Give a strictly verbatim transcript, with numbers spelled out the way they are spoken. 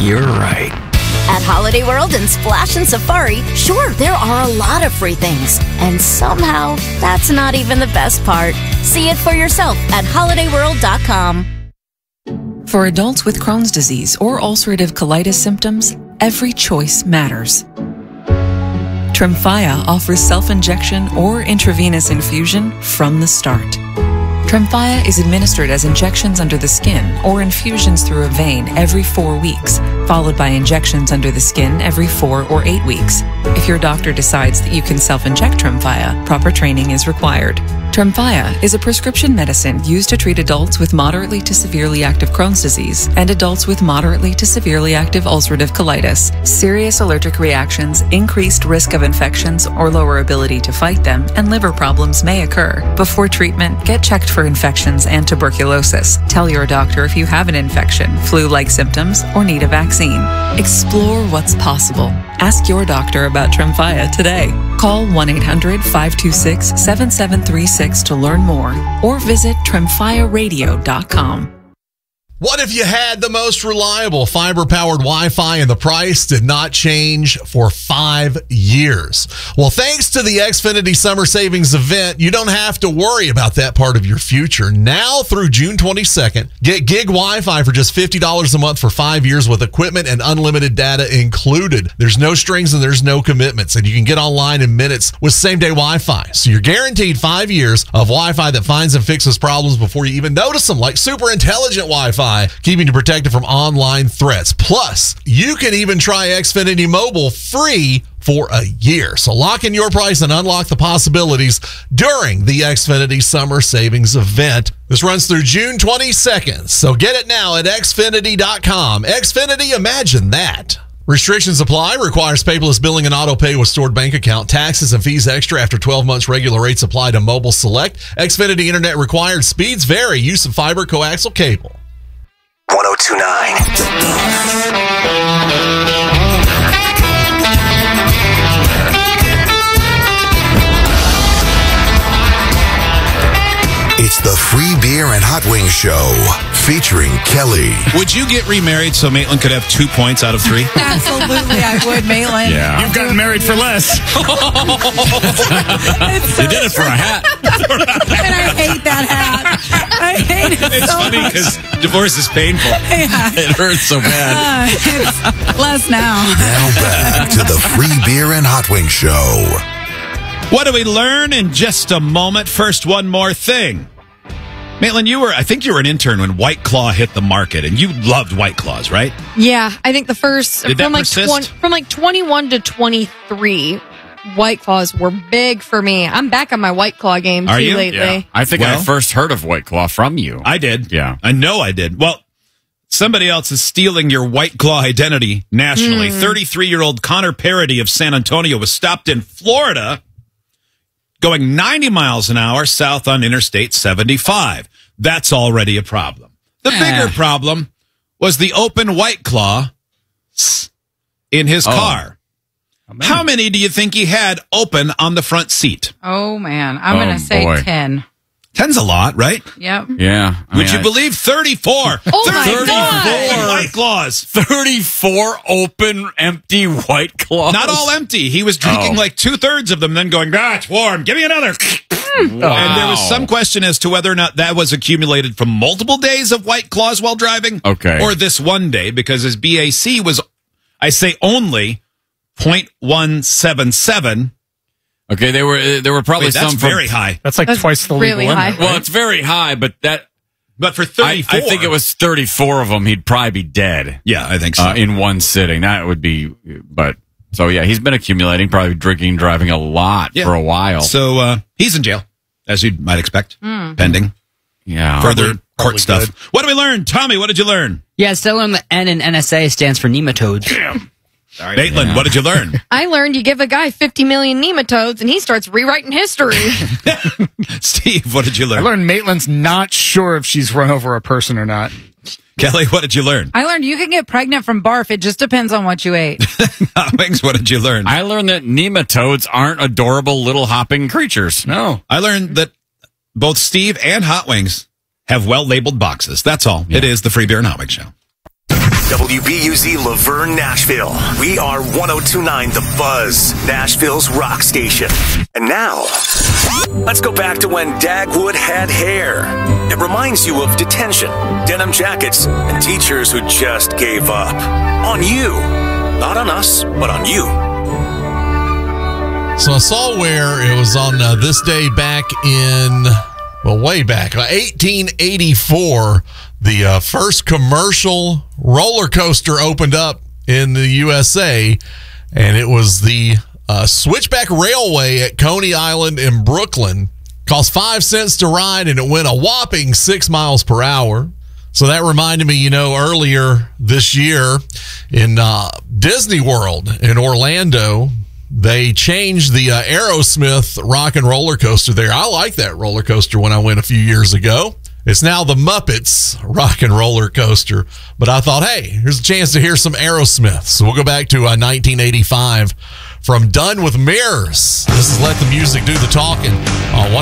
You're right. At Holiday World and Splash and Safari, sure, there are a lot of free things. And somehow, that's not even the best part. See it for yourself at holiday world dot com. For adults with Crohn's disease or ulcerative colitis symptoms, every choice matters. Tremfya offers self-injection or intravenous infusion from the start. Tremfya is administered as injections under the skin or infusions through a vein every four weeks, followed by injections under the skin every four or eight weeks. If your doctor decides that you can self-inject Tremfya, proper training is required. Tremfya is a prescription medicine used to treat adults with moderately to severely active Crohn's disease and adults with moderately to severely active ulcerative colitis. Serious allergic reactions, increased risk of infections or lower ability to fight them, and liver problems may occur. Before treatment, get checked for infections and tuberculosis. Tell your doctor if you have an infection, flu-like symptoms, or need a vaccine. Explore what's possible. Ask your doctor about Tremfya today. Call one eight hundred, five two six, seven seven three six to learn more or visit tremfya radio dot com. What if you had the most reliable fiber-powered Wi-Fi and the price did not change for five years? Well, thanks to the Xfinity Summer Savings Event, you don't have to worry about that part of your future. Now through June twenty-second, get gig Wi-Fi for just fifty dollars a month for five years with equipment and unlimited data included. There's no strings and there's no commitments, and you can get online in minutes with same-day Wi-Fi. So you're guaranteed five years of Wi-Fi that finds and fixes problems before you even notice them, like super intelligent Wi-Fi, keeping you protected from online threats. Plus, you can even try Xfinity Mobile free for a year. So lock in your price and unlock the possibilities during the Xfinity Summer Savings Event. This runs through June twenty-second. So get it now at xfinity dot com. Xfinity, imagine that. Restrictions apply. Requires paperless billing and auto pay with stored bank account. Taxes and fees extra after twelve months. Regular rates apply to mobile select. Xfinity Internet required. Speeds vary. Use of fiber coaxial cable. one oh two point nine. It's the Free Beer and Hot Wings Show featuring Kelly. Would you get remarried so Maitland could have two points out of three? Absolutely, I would, Maitland. Yeah. You've gotten married for less. So you did it for a hat. And I hate that hat. I hate it It's so funny because divorce is painful. Yeah. It hurts so bad. Uh, it's less now. Now back to the Free Beer and Hot Wings Show. What do we learn in just a moment? First, one more thing. Maitland, you were, I think you were an intern when White Claw hit the market, and you loved White Claws, right? Yeah, I think the first Did that from like persist? twenty, from like twenty-one to twenty-three, White Claws were big for me. I'm back on my White Claw game Are too you? lately. Yeah. I think Well- I first heard of White Claw from you. I did. Yeah. I know I did. Well, somebody else is stealing your White Claw identity nationally. thirty-three-year-old Connor Parody of San Antonio was stopped in Florida going ninety miles an hour south on Interstate seventy-five. That's already a problem. The Eh. bigger problem was the open White Claw in his Oh. car. How many do you think he had open on the front seat? Oh, man. I'm Oh, going to say boy. ten. Ten's a lot, right? Yep. Yeah. I Would mean, you I- believe thirty-four? Oh, my thirty-four God. White Claws. thirty-four open, empty White Claws? Not all empty. He was drinking Oh. like two-thirds of them, then going, ah, it's warm. Give me another. Wow. And there was some question as to whether or not that was accumulated from multiple days of White Claws while driving. Okay. Or this one day, because his B A C was, I say only, point one seven seven. Okay, there were there were probably Wait, that's some from, very high. That's like That's twice the legal really limit. high. right? Well, it's very high, but that But for I, thirty-four. I think it was thirty-four of them. He'd probably be dead. Yeah, I think so. Uh, in one sitting. That would be, but so yeah, he's been accumulating, probably drinking, and driving a lot Yeah. for a while. So uh, he's in jail, as you might expect, pending yeah, further Probably- court probably stuff. good. What did we learn? Tommy, what did you learn? Yeah, still on the N in N S A stands for nematodes. All right. Maitland, Yeah. what did you learn? I learned you give a guy fifty million nematodes and he starts rewriting history. Steve, what did you I learn? learned Maitland's not sure if she's run over a person or not. Kelly, what did you learn? I learned you can get pregnant from barf. It just depends on what you ate. Wings, what did you learn? I learned that nematodes aren't adorable little hopping creatures. No. I learned that both Steve and Hot Wings have well-labeled boxes. That's all. It is the Free Beer and Hot Wings Show. W B U Z Laverne, Nashville. We are one oh two point nine The Buzz, Nashville's rock station. And now, let's go back to when Dagwood had hair. It reminds you of detention, denim jackets, and teachers who just gave up. On you. Not on us, but on you. So I saw where it was on uh, this day back in, well, way back, uh, eighteen eighty-four, the uh, first commercial roller coaster opened up in the U S A, and it was the uh, Switchback Railway at Coney Island in Brooklyn. Cost five cents to ride, and it went a whopping six miles per hour. So that reminded me, you know, earlier this year in uh, Disney World in Orlando, they changed the uh, Aerosmith rock and roller coaster there. I like that roller coaster when I went a few years ago. It's now the Muppets rock and roller coaster. But I thought, hey, here's a chance to hear some Aerosmith. So we'll go back to uh, nineteen eighty-five from Done with Mirrors. This is Let the Music Do the Talking on one